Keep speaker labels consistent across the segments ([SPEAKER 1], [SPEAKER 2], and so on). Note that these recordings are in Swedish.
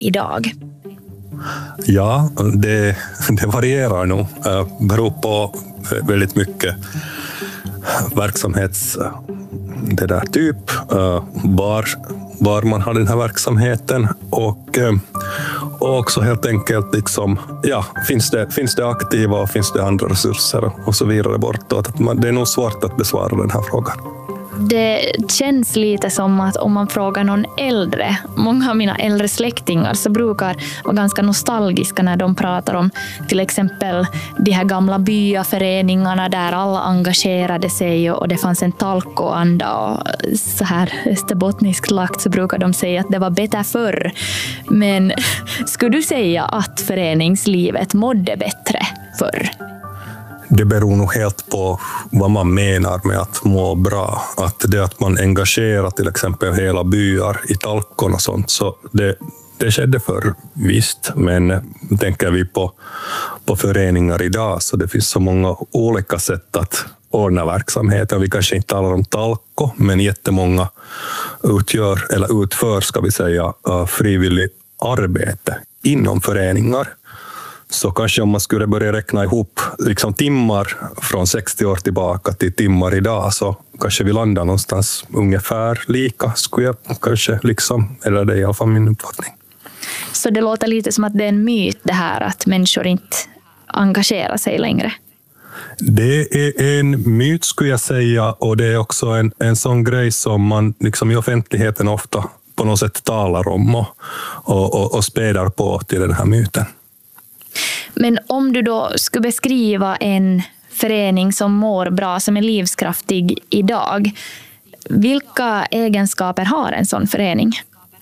[SPEAKER 1] idag?
[SPEAKER 2] Ja, det varierar nog. Beror på väldigt mycket verksamhets det där typ, var man har den här verksamheten och också helt enkelt liksom, ja, finns det aktiva och finns det andra resurser och så vidare bortåt. Det är nog svårt att besvara den här frågan.
[SPEAKER 1] Det känns lite som att om man frågar någon äldre, många av mina äldre släktingar så brukar vara ganska nostalgiska när de pratar om till exempel de här gamla byaföreningarna där alla engagerade sig och det fanns en talkoanda och så här österbottniskt lagt så brukar de säga att det var bättre förr. Men skulle du säga att föreningslivet mådde bättre förr?
[SPEAKER 2] Det beror nog helt på vad man menar med att må bra. Att det att man engagerar till exempel hela byar i talkon och sånt, så det skedde för visst. Men tänker vi på föreningar idag så det finns så många olika sätt att ordna verksamheten. Vi kanske inte talar om talko, men jättemånga utför, ska vi säga, frivilligt arbete inom föreningar. Så kanske om man skulle börja räkna ihop liksom timmar från 60 år tillbaka till timmar idag så kanske vi landar någonstans ungefär lika, skulle jag kanske liksom, eller det är i alla fall min uppfattning.
[SPEAKER 1] Så det låter lite som att det är en myt det här att människor inte engagerar sig längre? Det
[SPEAKER 2] är en myt skulle jag säga, och det är också en sån grej som man liksom i offentligheten ofta på något sätt talar om och spädar på till den här myten.
[SPEAKER 1] Men om du då skulle beskriva en förening som mår bra, som är livskraftig idag, vilka egenskaper har en sån förening?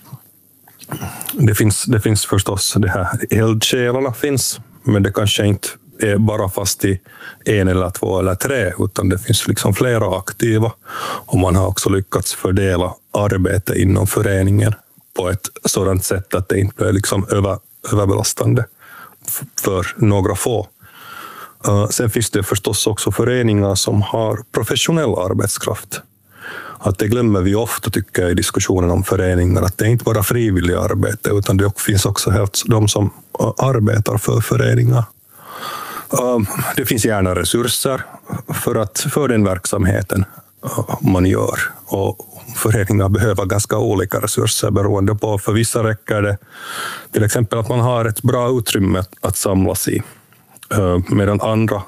[SPEAKER 2] Det finns förstås det här, eldsjälarna finns, men det kanske inte är bara fast i 1 eller 2 eller 3, utan det finns liksom flera aktiva, och man har också lyckats fördela arbete inom föreningen på ett sådant sätt att det inte är liksom överbelastande för några få. Sen finns det förstås också föreningar som har professionell arbetskraft. Att det glömmer vi ofta, tycker jag, i diskussionen om föreningar, att det är inte bara frivillig arbete, utan det finns också de som arbetar för föreningar. Det finns gärna resurser för den verksamheten man gör, och föreningar behöver ganska olika resurser beroende på. För vissa räcker det till exempel att man har ett bra utrymme att samlas i, medan andra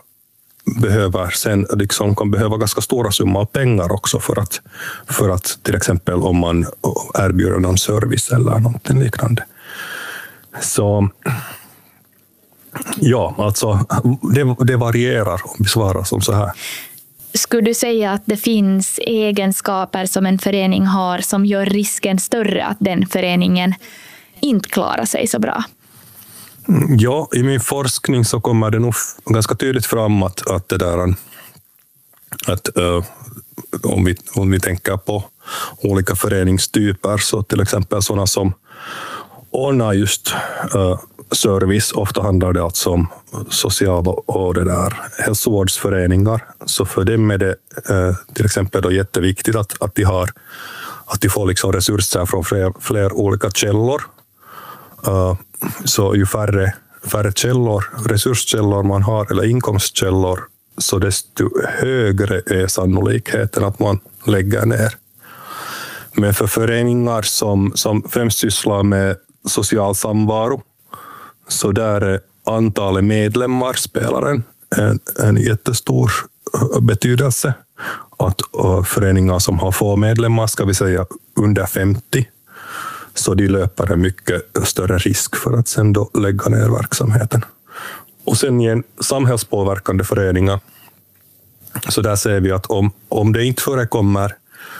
[SPEAKER 2] kan behöva ganska stora summor pengar också för att till exempel om man erbjuder någon service eller något liknande. Så ja, alltså det varierar, om vi svarar som så här.
[SPEAKER 1] Skulle du säga att det finns egenskaper som en förening har som gör risken större att den föreningen inte klarar sig så bra?
[SPEAKER 2] Ja, i min forskning så kommer det nog ganska tydligt fram att det där, att om vi tänker på olika föreningstyper, så till exempel sådana som ordnar just service, ofta handlar det alltså om social och det där hälsovårdsföreningar, så för dem är det till exempel då jätteviktigt att de får liksom resurser från fler olika källor. Så ju färre resurskällor man har, eller inkomstkällor, så desto högre är sannolikheten att man lägger ner. Men för föreningar som främst sysslar med social samvaro, så där är antalet medlemmar spelar en jättestor betydelse. Att föreningar som har få medlemmar, ska vi säga under 50, så de löper en mycket större risk för att sen då lägga ner verksamheten. Och sen i en samhällspåverkande föreningar, så där ser vi att om det inte förekommer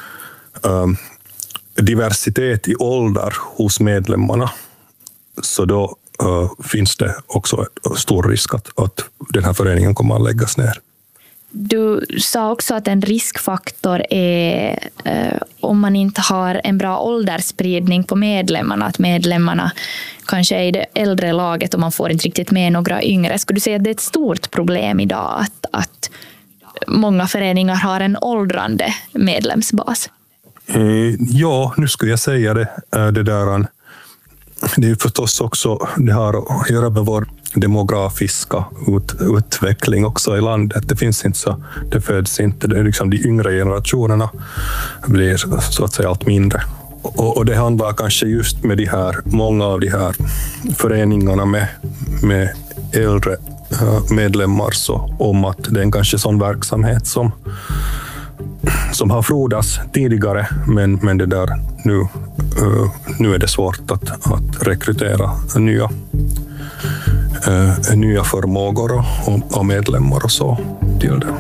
[SPEAKER 2] diversitet i ålder hos medlemmarna, så då finns det också stor risk att den här föreningen kommer att läggas ner.
[SPEAKER 1] Du sa också att en riskfaktor är om man inte har en bra åldersspridning på medlemmarna, att medlemmarna kanske är i det äldre laget och man får inte riktigt med några yngre. Skulle du säga att det är ett stort problem idag att många föreningar har en åldrande medlemsbas?
[SPEAKER 2] Ja, nu skulle jag säga det där. det är ju förstås också, det har att göra med vår demografiska utveckling också i landet. Det finns inte så, det föds inte, det är liksom de yngre generationerna blir så att säga allt mindre. Och det handlar kanske just med många av de här föreningarna med äldre medlemmar så om att det är en kanske sån verksamhet som har frodats tidigare, men det där nu är det svårt att rekrytera nya förmågor och medlemmar och så till det.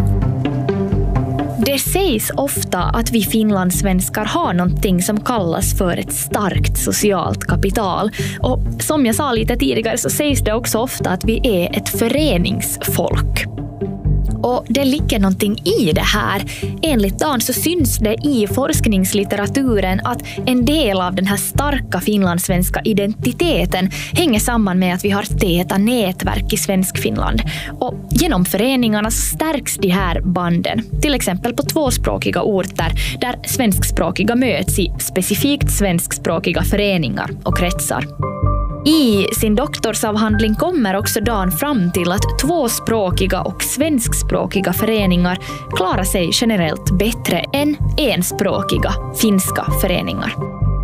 [SPEAKER 1] Det sägs ofta att vi finlandssvenskar har någonting som kallas för ett starkt socialt kapital. Och som jag sa lite tidigare så sägs det också ofta att vi är ett föreningsfolk. Och det ligger någonting i det här. Enligt Dan så syns det i forskningslitteraturen att en del av den här starka finlandssvenska identiteten hänger samman med att vi har täta nätverk i Svenskfinland. Och genom föreningarna stärks de här banden. Till exempel på tvåspråkiga orter där svenskspråkiga möts i specifikt svenskspråkiga föreningar och kretsar. I sin doktorsavhandling kommer också Dan fram till att tvåspråkiga och svenskspråkiga föreningar klarar sig generellt bättre än enspråkiga finska föreningar.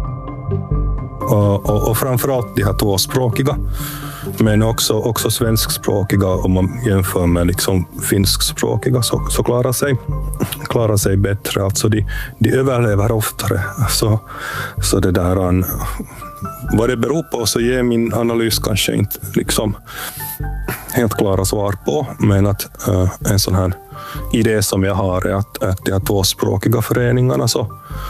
[SPEAKER 2] Och framförallt de här tvåspråkiga, men också svenskspråkiga om man jämför med liksom finskspråkiga så klarar sig bättre. Alltså de överlever oftare. Så det där... Vad det beror på så ger min analys kanske inte liksom helt klara svar på, men att en sån här idé som jag har är att de här tvåspråkiga föreningarna så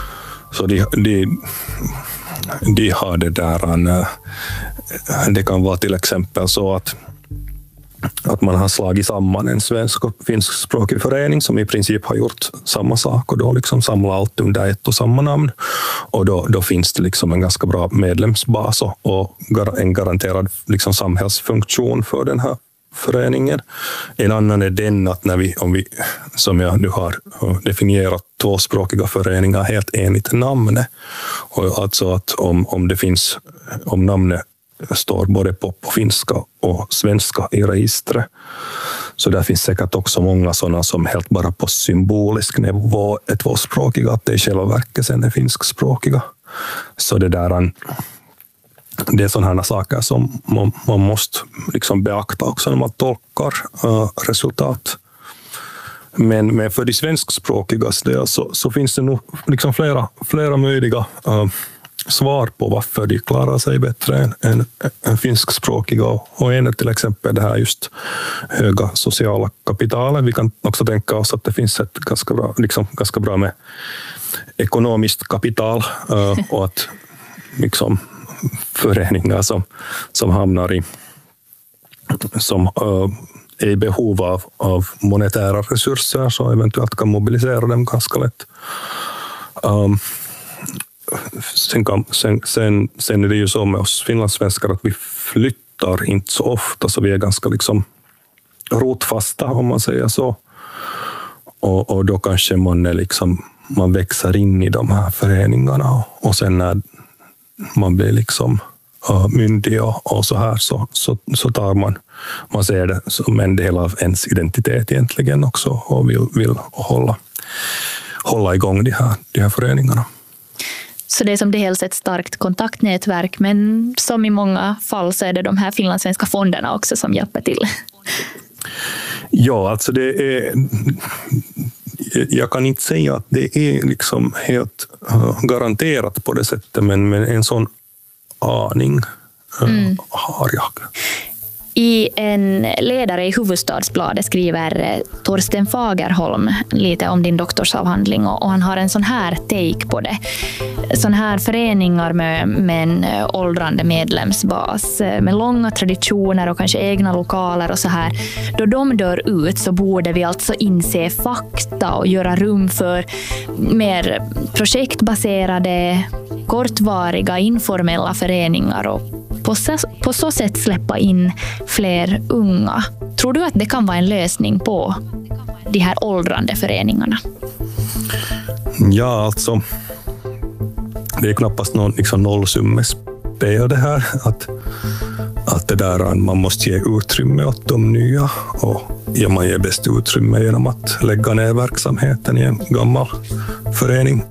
[SPEAKER 2] de har det där, det kan vara till exempel så att man har slagit samman en svensk och finskspråkig förening som i princip har gjort samma sak och då liksom samlar allt under ett och samma namn. Och då finns det liksom en ganska bra medlemsbas och en garanterad liksom samhällsfunktion för den här föreningen. En annan är den att om vi som jag nu har definierat tvåspråkiga föreningar helt enligt namnet. Och alltså att om namnet står både på finska och svenska i registret. Så där finns säkert också många sådana som helt bara på symbolisk nivå är tvåspråkiga, att det i själva verket sen är finskspråkiga. Så det är sådana här saker som man måste liksom beakta också när man tolkar resultat. Men för de svenskspråkigas del så finns det nog liksom flera möjliga svar på varför de klarar sig bättre än finskspråkiga. Och en är till exempel det här just höga sociala kapitalet. Vi kan också tänka oss att det finns ett ganska bra med ekonomiskt kapital och att liksom föreningar som hamnar som är i behov av monetära resurser så eventuellt kan mobilisera dem ganska lätt. Sen är det ju så med oss finlandssvenskar att vi flyttar inte så ofta, så vi är ganska liksom rotfasta om man säger så. Och då kanske man växer in i de här föreningarna och sen när man blir liksom myndig och så här så tar man ser det som en del av ens identitet egentligen också och vill hålla igång de här föreningarna.
[SPEAKER 1] Så det är som det helst ett starkt kontaktnätverk, men som i många fall så är det de här finlandssvenska fonderna också som hjälper till.
[SPEAKER 2] Ja, alltså det är... Jag kan inte säga att det är liksom helt garanterat på det sättet, men en sån aning har jag.
[SPEAKER 1] I en ledare i Hufvudstadsbladet skriver Torsten Fagerholm lite om din doktorsavhandling och han har en sån här take på det. Sån här föreningar med en åldrande medlemsbas med långa traditioner och kanske egna lokaler och så här. Då de dör ut så borde vi alltså inse fakta och göra rum för mer projektbaserade, kortvariga, informella föreningar och på så sätt släppa in fler unga. Tror du att det kan vara en lösning på de här åldrande föreningarna?
[SPEAKER 2] Ja, alltså det är knappast någon liksom nollsummespel det är det här att det där, man måste ge utrymme åt de nya, och man ger bäst utrymme genom att lägga ner verksamheten i en gammal förening.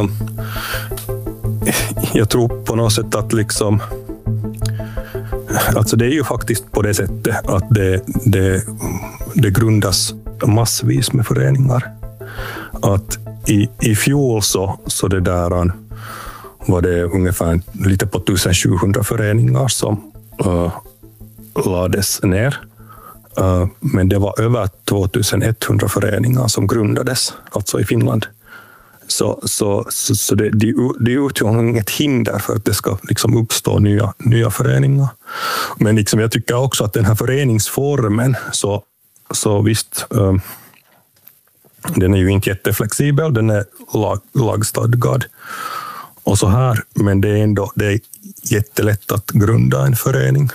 [SPEAKER 2] Jag tror på något sätt att liksom, alltså det är ju faktiskt på det sättet att det grundas massvis med föreningar. Att i fjol så det där var det ungefär lite på 1700 föreningar som lades ner. Men det var över 2100 föreningar som grundades, alltså i Finland. Så det utgör inget hinder för att det ska liksom uppstå nya föreningar. Men liksom jag tycker också att den här föreningsformen, så visst, den är ju inte jätteflexibel, den är lagstadgad och så här, men det är jättelätt att grunda en förening.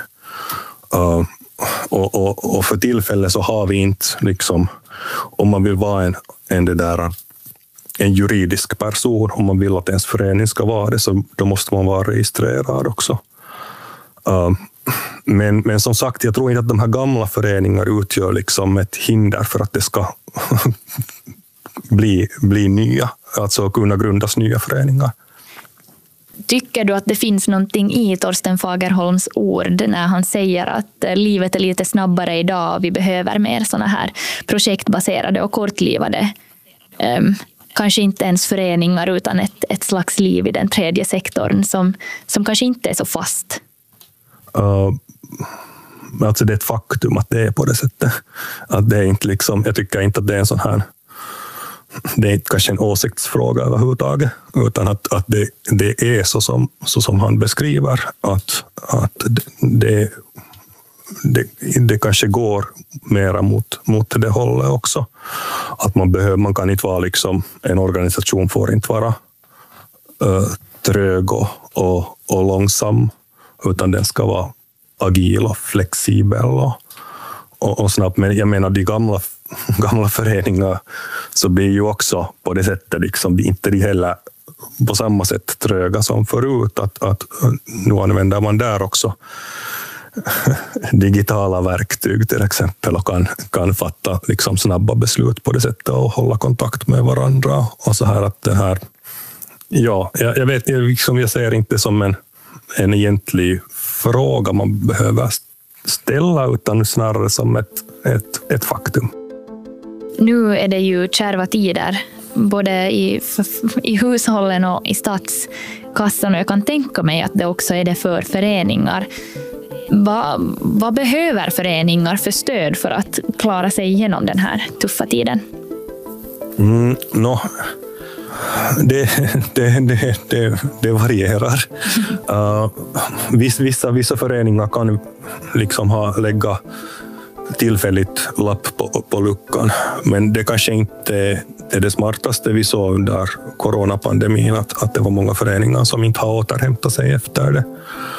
[SPEAKER 2] Och för tillfället så har vi inte, liksom, om man vill vara en juridisk person, om man vill att ens förening ska vara det, så då måste man vara registrerad också. Men som sagt, jag tror inte att de här gamla föreningarna utgör liksom ett hinder för att det ska bli nya, alltså kunna grundas nya föreningar.
[SPEAKER 1] Tycker du att det finns någonting i Torsten Fagerholms ord när han säger att livet är lite snabbare idag och vi behöver mer såna här projektbaserade och kortlivade, kanske inte ens föreningar utan ett slags liv i den tredje sektorn som kanske inte är så fast?
[SPEAKER 2] Alltså det är ett faktum att det är på det sättet. Att det är inte liksom, jag tycker inte att det är en sån här, det är inte kanske en åsiktsfråga överhuvudtaget, utan att det är så som han beskriver, att det kanske går mera mot det hållet också. Att man kan inte vara liksom, en organisation får inte vara trög och långsam, utan den ska vara agil och flexibel och snabb. Men jag menar, de gamla föreningar så blir ju också på det sättet liksom, inte de heller på samma sätt tröga som förut, att nu använder man där också digitala verktyg till exempel och kan fatta liksom snabba beslut på det sättet och hålla kontakt med varandra och så här, att det här, ja, jag vet liksom, jag ser inte som en egentlig fråga man behöver ställa, utan snarare som ett faktum.
[SPEAKER 1] Nu är det ju kärva tider, både i hushållen och i statskassan, och jag kan tänka mig att det också är det för föreningar. Vad behöver föreningar för stöd för att klara sig igenom den här tuffa tiden? Det varierar. Vissa föreningar kan liksom lägga tillfälligt lapp på luckan, men det kanske inte är det smartaste. Vi såg under coronapandemin att det var många föreningar som inte har återhämtat sig efter det.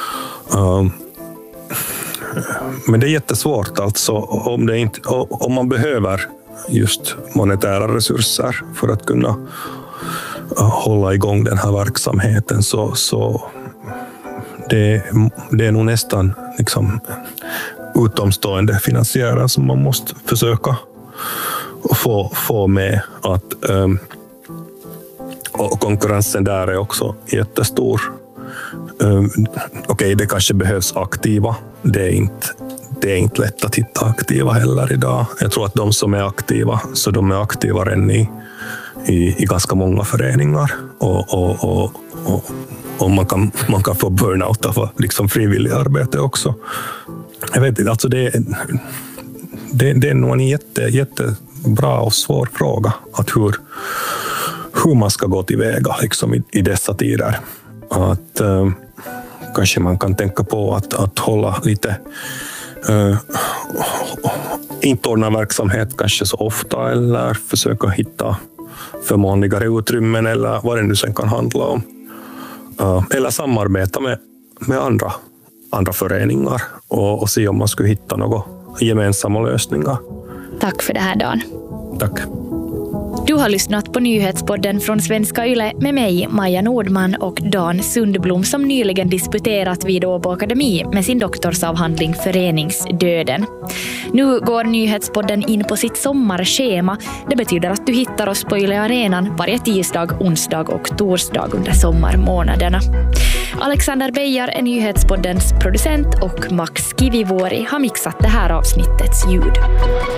[SPEAKER 1] Men det är jättesvårt alltså, om man behöver just monetära resurser för att kunna hålla igång den här verksamheten, så det är nog nästan liksom utomstående finansiärer som man måste försöka få med. Och konkurrensen där är också jättestor. Okej, det kanske behövs aktiva. Det är inte lätt att hitta aktiva heller idag. Jag tror att de som är aktiva, så de är aktiva än i ganska många föreningar. Och man kan få burnout av liksom frivillig arbete också. Jag vet inte, alltså det är nog en jättebra och svår fråga, att hur man ska gå tillväga liksom i dessa tider. Att kanske man kan tänka på att hålla lite inte ordna verksamhet kanske så ofta, eller försöka hitta förmånligare utrymmen eller vad det nu sen kan handla om. Eller samarbeta med andra föreningar och se om man skulle hitta några gemensamma lösningar. Tack för det här, Dan.
[SPEAKER 2] Tack.
[SPEAKER 1] Du har lyssnat på nyhetspodden från Svenska Yle med mig, Maja Nordman, och Dan Sundblom som nyligen disputerat vid Åbo Akademi med sin doktorsavhandling Föreningsdöden. Nu går nyhetspodden in på sitt sommarschema. Det betyder att du hittar oss på Yle Arenan varje tisdag, onsdag och torsdag under sommarmånaderna. Alexander Beijar är nyhetspoddens producent och Max Kivivuori har mixat det här avsnittets ljud.